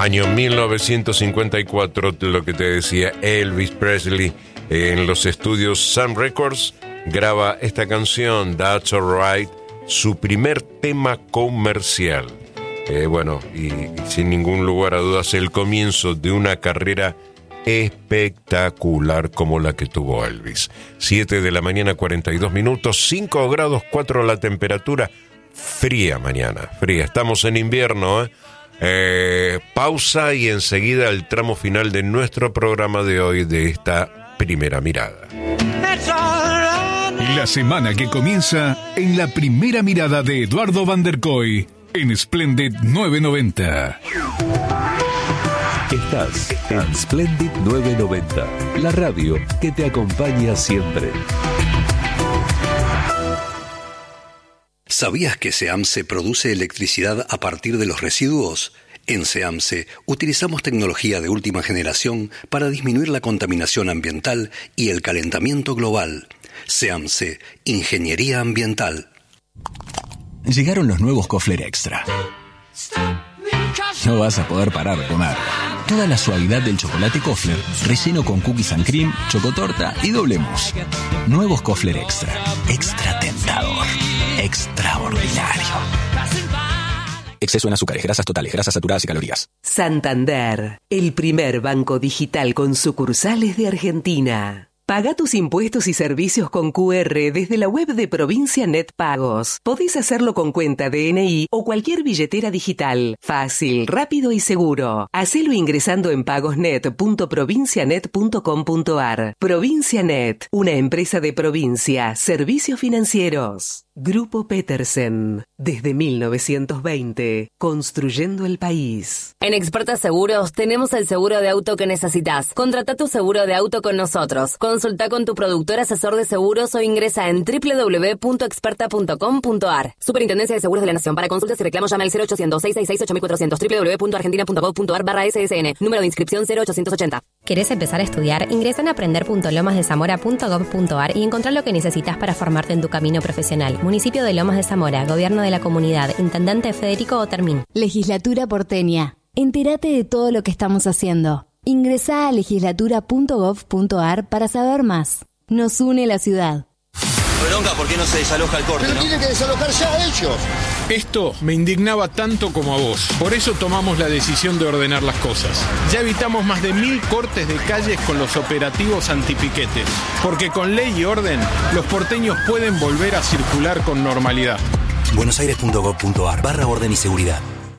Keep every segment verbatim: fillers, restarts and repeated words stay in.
Año mil novecientos cincuenta y cuatro, lo que te decía, Elvis Presley en los estudios Sun Records graba esta canción, That's Alright, su primer tema comercial. Eh, bueno, y, y sin ningún lugar a dudas, el comienzo de una carrera espectacular como la que tuvo Elvis. siete de la mañana, cuarenta y dos minutos, cinco grados cuatro la temperatura, fría mañana, fría. Estamos en invierno, ¿eh? Eh, pausa y enseguida el tramo final de nuestro programa de hoy, de esta primera mirada. La semana que comienza en la primera mirada de Eduardo Van der Kooi en Splendid nueve noventa. Estás en Splendid nueve noventa, la radio que te acompaña siempre. ¿Sabías que SEAMSE produce electricidad a partir de los residuos? En SEAMSE utilizamos tecnología de última generación para disminuir la contaminación ambiental y el calentamiento global. SEAMSE, Ingeniería Ambiental. Llegaron los nuevos Kofler Extra. No vas a poder parar de comer. Toda la suavidad del chocolate Kofler, relleno con cookies and cream, chocotorta y doble mousse. Nuevos Kofler Extra. Extra tentador. Extraordinario. Exceso en azúcares, grasas totales, grasas saturadas y calorías. Santander, el primer banco digital con sucursales de Argentina. Paga tus impuestos y servicios con Q R desde la web de Provincia Net Pagos. Podés hacerlo con cuenta D N I o cualquier billetera digital. Fácil, rápido y seguro. Hacelo ingresando en pagosnet punto provincianet punto com punto ar. Provincianet, una empresa de provincia, servicios financieros. Grupo Petersen, desde mil novecientos veinte, construyendo el país. En Experta Seguros tenemos el seguro de auto que necesitas. Contrata tu seguro de auto con nosotros. Consulta con tu productor asesor de seguros o ingresa en doble u doble u doble u punto experta punto com punto ar. Superintendencia de Seguros de la Nación. Para consultas y reclamos llama al cero ochocientos, seiscientos sesenta y seis, ocho mil cuatrocientos, doble u doble u doble u punto argentina punto gov punto ar barra S S N. Número de inscripción cero ochocientos ochenta. ¿Querés empezar a estudiar? Ingresa en aprender punto lomas de zamora punto gov punto ar y encontrar lo que necesitas para formarte en tu camino profesional. Municipio de Lomas de Zamora, Gobierno de la Comunidad, Intendente Federico Otermín. Legislatura porteña. Entérate de todo lo que estamos haciendo. Ingresá a legislatura punto gov punto ar para saber más. Nos une la ciudad. Bronca, ¿por qué no se desaloja el corte? Pero ¿no? tienen que desalojar ya ellos. Esto me indignaba tanto como a vos. Por eso tomamos la decisión de ordenar las cosas. Ya evitamos más de mil cortes de calles con los operativos antipiquetes. Porque con ley y orden, los porteños pueden volver a circular con normalidad. buenosaires punto gov punto ar barra orden y seguridad.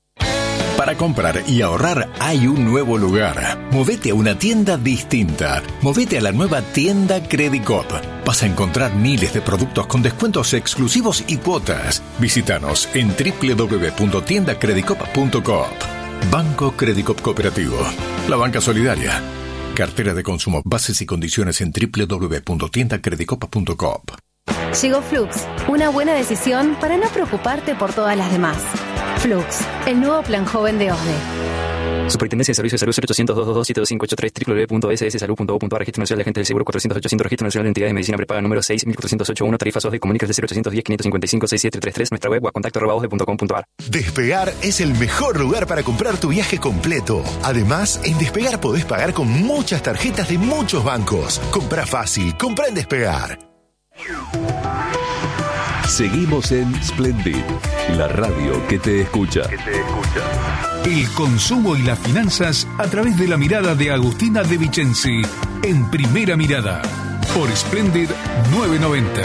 Para comprar y ahorrar hay un nuevo lugar. Movete a una tienda distinta. Movete a la nueva tienda Credicop. Vas a encontrar miles de productos con descuentos exclusivos y cuotas. Visítanos en doble u doble u doble u punto tienda credicop punto coop. Banco Credicop Cooperativo. La banca solidaria. Cartera de consumo. Bases y condiciones en doble u doble u doble u punto tienda credicop punto coop. Llegó Flux, una buena decisión para no preocuparte por todas las demás. Flux, el nuevo plan joven de O S D E. Superintendencia de Servicios de Salud cero ochocientos, doscientos veintidós, siete dos cinco ocho tres, doble u doble u doble u punto s s salud punto gov punto ar. Registro Nacional de Agentes del Seguro cuatrocientos ochocientos, Registro Nacional de Entidades de Medicina Prepaga número seis mil cuatrocientos ochenta y uno, tarifas O S D E, comunicas de cero ochocientos diez, quinientos cincuenta y cinco, sesenta y siete treinta y tres, nuestra web o a contacto arroba osde punto com punto ar. Despegar es el mejor lugar para comprar tu viaje completo. Además, en Despegar podés pagar con muchas tarjetas de muchos bancos. Comprá fácil, comprá en Despegar. Seguimos en Splendid, la radio que te escucha. Que te escucha. El consumo y las finanzas a través de la mirada de Agustina De Vicenzi en Primera Mirada por Splendid nueve noventa.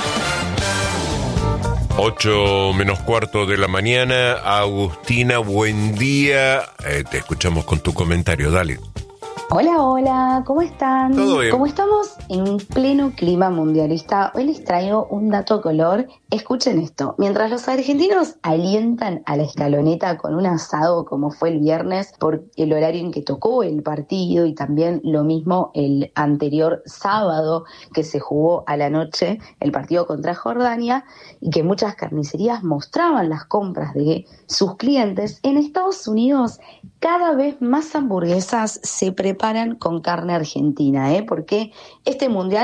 ocho menos cuarto de la mañana. Agustina, buen día. Eh, te escuchamos con tu comentario, dale. Hola, hola, ¿cómo están? Todo bien. Como estamos en pleno clima mundialista, hoy les traigo un dato color. Escuchen esto, mientras los argentinos alientan a la escaloneta con un asado como fue el viernes por el horario en que tocó el partido y también lo mismo el anterior sábado que se jugó a la noche el partido contra Jordania y que muchas carnicerías mostraban las compras de sus clientes, en Estados Unidos cada vez más hamburguesas se preparan con carne argentina, ¿eh? Porque este mundial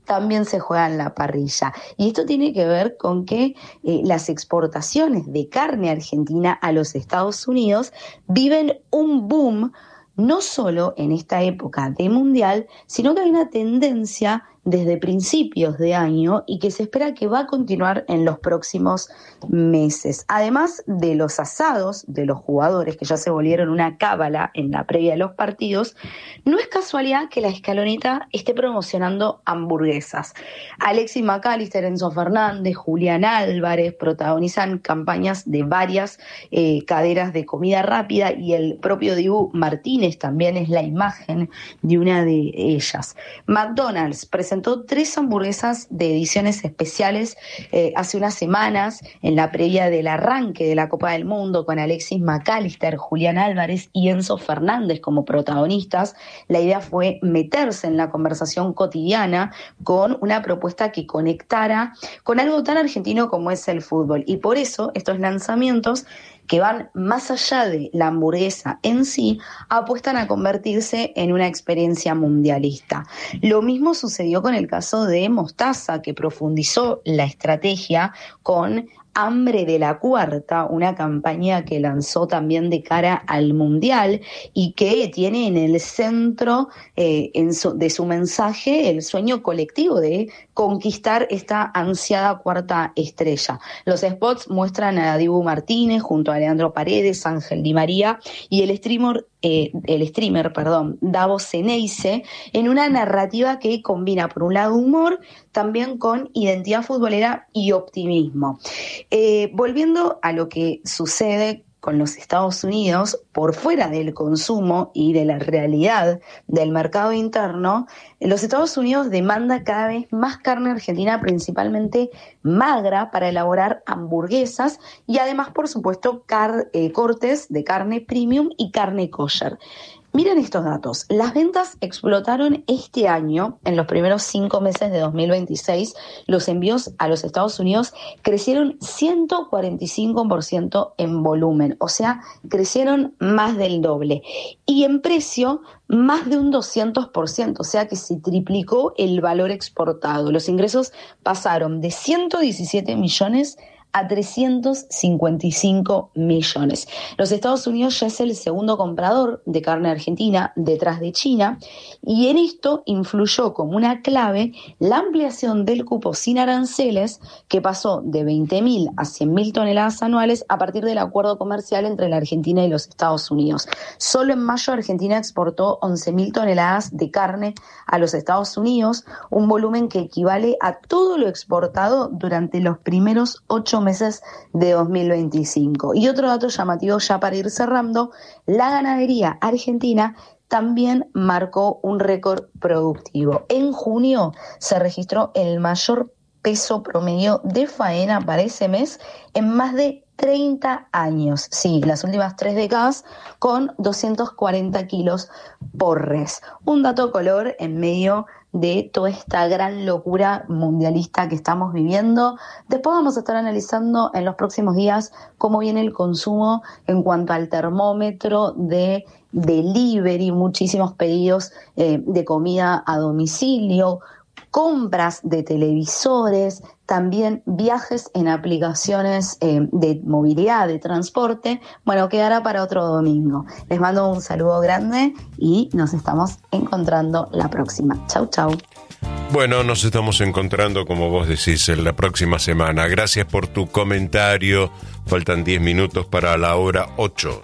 también se juega en la parrilla. Y esto tiene que ver con que eh, las exportaciones de carne argentina a los Estados Unidos viven un boom, no solo en esta época de mundial, sino que hay una tendencia desde principios de año y que se espera que va a continuar en los próximos meses. Además de los asados de los jugadores, que ya se volvieron una cábala en la previa de los partidos, no es casualidad que la escaloneta esté promocionando hamburguesas. Alexis McAllister, Enzo Fernández, Julián Álvarez protagonizan campañas de varias eh, cadenas de comida rápida, y el propio Dibu Martínez también es la imagen de una de ellas. McDonald's presentó tres hamburguesas de ediciones especiales eh, hace unas semanas en la previa del arranque de la Copa del Mundo, con Alexis McAllister, Julián Álvarez y Enzo Fernández como protagonistas. La idea fue meterse en la conversación cotidiana con una propuesta que conectara con algo tan argentino como es el fútbol, y por eso estos lanzamientos, que van más allá de la hamburguesa en sí, apuestan a convertirse en una experiencia mundialista. Lo mismo sucedió con el caso de Mostaza, que profundizó la estrategia con Hambre de la Cuarta, una campaña que lanzó también de cara al Mundial y que tiene en el centro eh, en su, de su mensaje el sueño colectivo de conquistar esta ansiada cuarta estrella. Los spots muestran a Dibu Martínez junto a Leandro Paredes, Ángel Di María y el streamer Eh, el streamer, perdón, Davo Ceneice, en una narrativa que combina por un lado humor, también con identidad futbolera y optimismo. Eh, volviendo a lo que sucede con los Estados Unidos, por fuera del consumo y de la realidad del mercado interno, los Estados Unidos demanda cada vez más carne argentina, principalmente magra, para elaborar hamburguesas y además, por supuesto, car- eh, cortes de carne premium y carne kosher. Miren estos datos. Las ventas explotaron este año. En los primeros cinco meses de dos mil veintiséis, los envíos a los Estados Unidos crecieron ciento cuarenta y cinco por ciento en volumen, o sea, crecieron más del doble. Y en precio, más de un doscientos por ciento, o sea que se triplicó el valor exportado. Los ingresos pasaron de ciento diecisiete millones a trescientos cincuenta y cinco millones. Los Estados Unidos ya es el segundo comprador de carne argentina detrás de China, y en esto influyó como una clave la ampliación del cupo sin aranceles, que pasó de veinte mil a cien mil toneladas anuales a partir del acuerdo comercial entre la Argentina y los Estados Unidos. Solo en mayo Argentina exportó once mil toneladas de carne a los Estados Unidos, un volumen que equivale a todo lo exportado durante los primeros ocho meses de dos mil veinticinco. Y otro dato llamativo ya para ir cerrando, la ganadería argentina también marcó un récord productivo. En junio se registró el mayor peso promedio de faena para ese mes en más de treinta años, sí, las últimas tres décadas, con doscientos cuarenta kilos por res. Un dato color en medio de toda esta gran locura mundialista que estamos viviendo. Después vamos a estar analizando en los próximos días cómo viene el consumo en cuanto al termómetro de delivery, muchísimos pedidos eh, de comida a domicilio, compras de televisores, también viajes en aplicaciones eh, de movilidad, de transporte. Bueno, quedará para otro domingo. Les mando un saludo grande y nos estamos encontrando la próxima. Chau, chau. Bueno, nos estamos encontrando, como vos decís, en la próxima semana. Gracias por tu comentario. Faltan diez minutos para la hora ocho.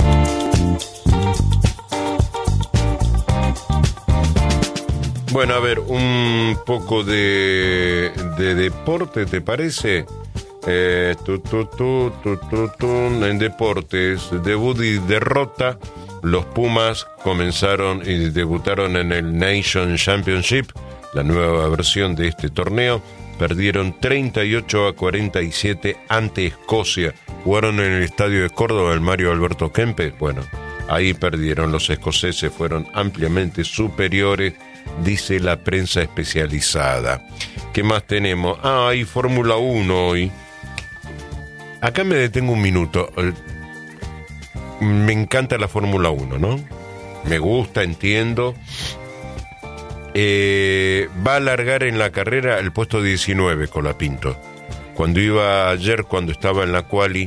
Bueno, a ver, un poco de, de deporte, ¿te parece? Eh, tu, tu, tu, tu, tu, tu, en deportes, debut y derrota. Los Pumas comenzaron y debutaron en el Nation Championship, la nueva versión de este torneo. Perdieron treinta y ocho a cuarenta y siete ante Escocia. Jugaron en el estadio de Córdoba, el Mario Alberto Kempes. Bueno, ahí perdieron. Los escoceses fueron ampliamente superiores, dice la prensa especializada. ¿Qué más tenemos? Ah, hay Fórmula uno hoy. Acá me detengo un minuto. Me encanta la Fórmula uno, ¿no? Me gusta, entiendo. Eh, va a largar en la carrera el puesto diecinueve Colapinto. Cuando iba ayer, cuando estaba en la quali,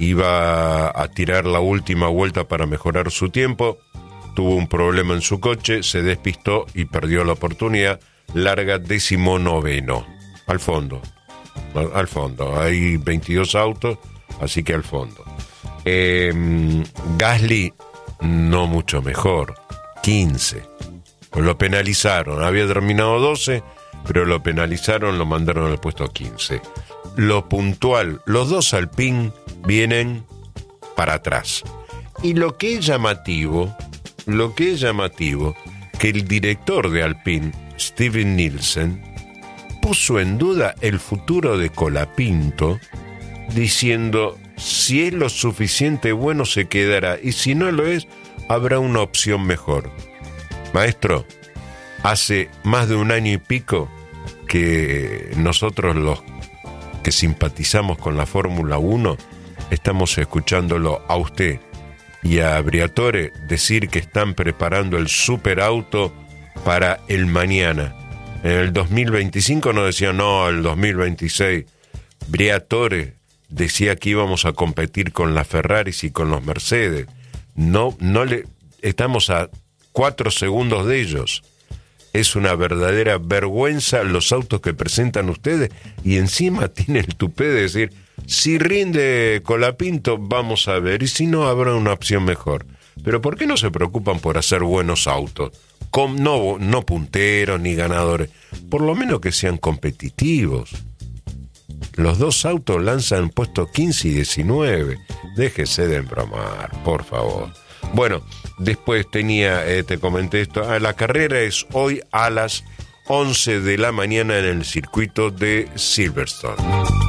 iba a tirar la última vuelta para mejorar su tiempo, tuvo un problema en su coche, se despistó y perdió la oportunidad. Larga decimonoveno, al fondo, al, al fondo, hay veintidós autos, así que al fondo. Eh, Gasly, no mucho mejor, quince. Lo penalizaron, había terminado doce, pero lo penalizaron, lo mandaron al puesto quince. Lo puntual, los dos Alpine vienen para atrás. Y lo que es llamativo, lo que es llamativo, que el director de Alpine, Steven Nielsen, puso en duda el futuro de Colapinto, diciendo, si es lo suficiente bueno se quedará, y si no lo es, habrá una opción mejor. Maestro, hace más de un año y pico que nosotros los que simpatizamos con la Fórmula uno estamos escuchándolo a usted y a Briatore decir que están preparando el superauto para el mañana. En el dos mil veinticinco nos decían, no, el dos mil veintiséis. Briatore decía que íbamos a competir con las Ferraris y con los Mercedes. No, no le, estamos a cuatro segundos de ellos. Es una verdadera vergüenza los autos que presentan ustedes, y encima tiene el tupé de decir, si rinde Colapinto, vamos a ver, y si no, habrá una opción mejor. Pero ¿por qué no se preocupan por hacer buenos autos? Con, no, no punteros ni ganadores, por lo menos que sean competitivos. Los dos autos lanzan puestos quince y diecinueve. Déjese de embromar, por favor. Bueno, después tenía, eh, te comenté esto, ah, la carrera es hoy a las once de la mañana en el circuito de Silverstone.